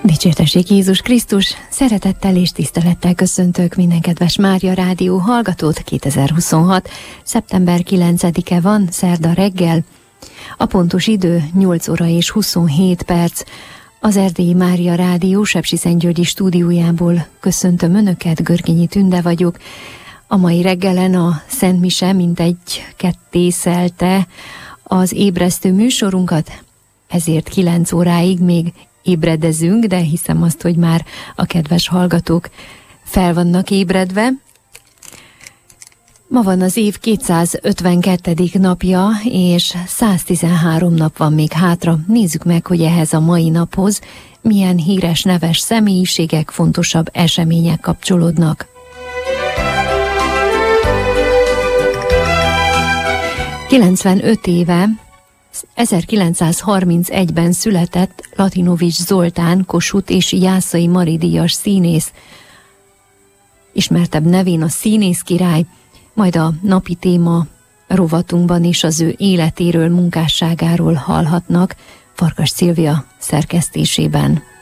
Dicsértessék Jézus Krisztus, szeretettel és tisztelettel köszöntök minden kedves Mária Rádió hallgatót. 2026. szeptember 9-e van, szerda reggel. A pontos idő 8 óra és 27 perc. Az Erdélyi Mária Rádió Sepsiszentgyörgyi stúdiójából köszöntöm Önöket, Görgényi Tünde vagyok. A mai reggelen a Szent Mise mintegy kettészelte az ébresztő műsorunkat, ezért 9 óráig még ébredezünk, de hiszem azt, hogy már a kedves hallgatók fel vannak ébredve. Ma van az év 252. napja, és 113 nap van még hátra. Nézzük meg, hogy ehhez a mai naphoz milyen híres, neves személyiségek, fontosabb események kapcsolódnak. 95 éve, 1931-ben született Latinovics Zoltán, Kossuth és Jászai Mari díjas színész, ismertebb nevén a Színész király, majd a napi téma rovatunkban is az ő életéről, munkásságáról hallhatnak Farkas Szilvia szerkesztésében.